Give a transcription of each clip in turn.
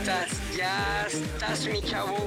ya estás, mi chavo.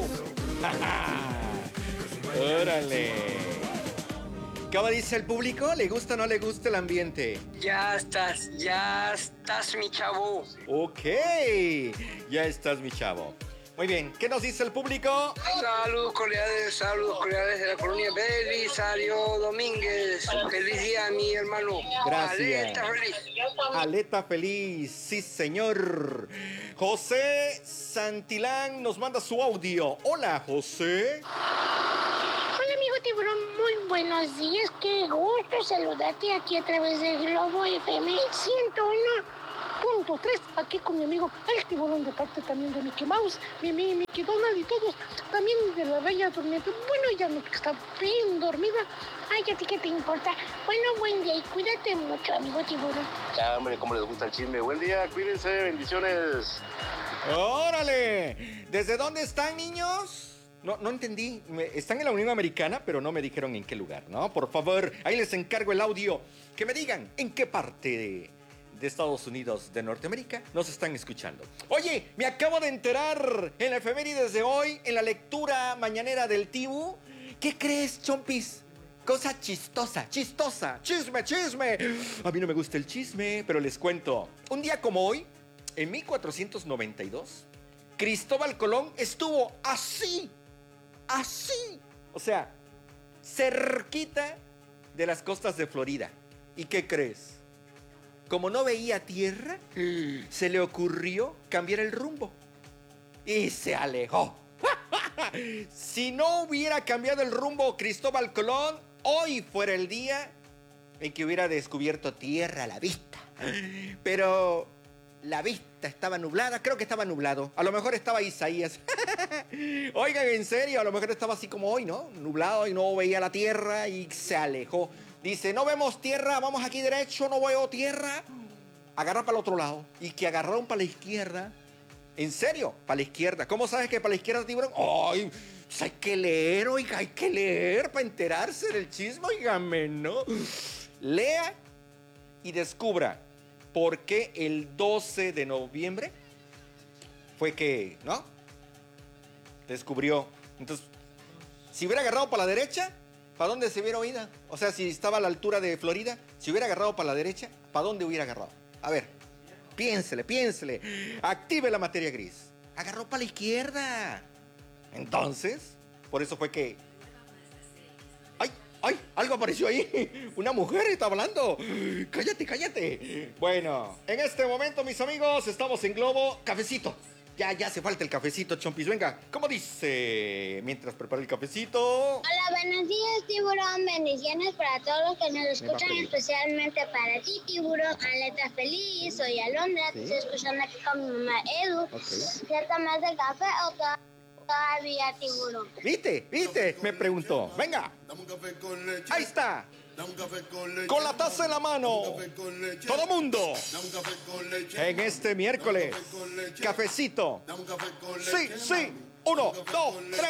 Órale. ¿Cómo dice el público? ¿Le gusta o no le gusta el ambiente? Ya estás, mi chavo. Ok, ya estás, mi chavo. Muy bien, ¿qué nos dice el público? Saludos cordiales de la colonia Belisario Domínguez. Feliz día, mi hermano. Gracias. Aleta feliz. Aleta feliz, sí señor. José Santilán nos manda su audio. Hola, José. Hola amigo tiburón, muy buenos días, qué gusto saludarte aquí a través del Globo FM 101.3, aquí con mi amigo el tiburón, de parte también de Mickey Mouse, Mickey Donald y todos, también de la Bella Durmiente. Bueno, ya no, que está bien dormida. Ay, ¿a ti qué te importa? Bueno, buen día y cuídate mucho, amigo tiburón. Ya, hombre, cómo les gusta el chisme. Buen día, cuídense, bendiciones. ¡Órale! ¿Desde dónde están, niños? No entendí. Están en la Unión Americana, pero no me dijeron en qué lugar, ¿no? Por favor, ahí les encargo el audio. Que me digan en qué parte de Estados Unidos de Norteamérica nos están escuchando. Oye, me acabo de enterar en la efemérides de hoy, en la lectura mañanera del Tibu. ¿Qué crees, Chompis? Cosa chistosa. Chisme. A mí no me gusta el chisme, pero les cuento. Un día como hoy, en 1492, Cristóbal Colón estuvo así, o sea, cerquita de las costas de Florida. ¿Y qué crees? Como no veía tierra, se le ocurrió cambiar el rumbo y se alejó. Si no hubiera cambiado el rumbo Cristóbal Colón, hoy fuera el día en que hubiera descubierto tierra a la vista. Pero la vista estaba nublada, creo que estaba nublado. A lo mejor estaba Isaías. Oigan, en serio, a lo mejor estaba así como hoy, ¿no? Nublado y no veía la tierra y se alejó. Dice, no vemos tierra, vamos aquí derecho, no veo tierra. Agarra para el otro lado. Y que agarraron para la izquierda. En serio, para la izquierda. ¿Cómo sabes que para la izquierda, tiburón? ¡Ay! Pues hay que leer, oiga, hay que leer para enterarse del chisme, oígame, ¿no? Lea y descubra por qué el 12 de noviembre fue que, ¿no? Descubrió. Entonces, si hubiera agarrado para la derecha, ¿para dónde se hubiera oído? O sea, si estaba a la altura de Florida, si hubiera agarrado para la derecha, ¿para dónde hubiera agarrado? A ver, piénsele. Active la materia gris. Agarró para la izquierda. Entonces, por eso fue que... ¡Ay! Algo apareció ahí. Una mujer está hablando. Cállate. Bueno, en este momento, mis amigos, estamos en Globo. Cafecito. Ya hace falta el cafecito, Chompis. Venga, ¿cómo dice? Mientras prepara el cafecito. Hola, buenos días, tiburón. Bendiciones para todos los que nos escuchan, especialmente para ti, tiburón. Aleta feliz, soy Alondra. ¿Sí? Te estoy escuchando aquí con mi mamá Edu. Ok. ¿Ya tomaste café o todavía, tiburón? ¿Viste? Me preguntó. Venga. Dame un café con leche. Ahí está. Dame un café con leche. Con la taza en la mano. Dame un café con leche. Todo mundo. Dame un café con leche. En este miércoles. Dame un café con leche. Cafecito. Dame un café con leche. Sí. 1, 2, 3.